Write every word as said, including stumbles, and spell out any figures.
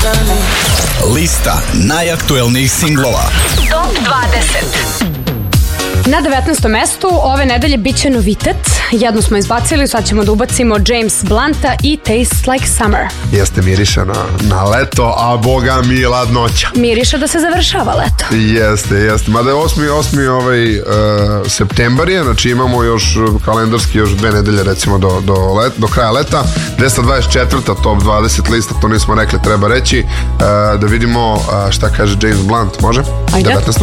Lista najaktuelnijih singlova. Top dvadeset. Na devetnaestom mestu ove nedelje bit će novitet. Jednu smo izbacili, sad ćemo da ubacimo James Blunta i Tastes Like Summer. Jeste, miriše na, na leto, a boga mi ladnoća. Miriše da se završava leto. Jeste, jeste. Mada je osmi, osmi ovaj, uh, septembar je, znači imamo još kalendarski još dve nedelje recimo do, do, let, do kraja leta. dvesta dvadeset četvrta top dvadeset lista, to nismo rekli, treba reći. Uh, da vidimo uh, šta kaže James Blunt, može? Ajde. devetnaesto